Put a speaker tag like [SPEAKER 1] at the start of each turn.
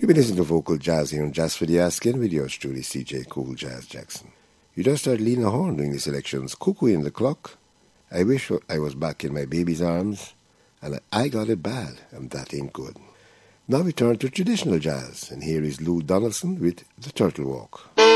[SPEAKER 1] You've been listening to Vocal Jazz here on Jazz for the Asking with yours truly, CJ Cool Jazz Jackson. You just heard Lena Horne doing the selections Cuckoo in the Clock, I Wish I Was Back in My Baby's Arms, and I Got It Bad, and That Ain't Good. Now we turn to traditional jazz, and here is Lou Donaldson with The Turtle Walk.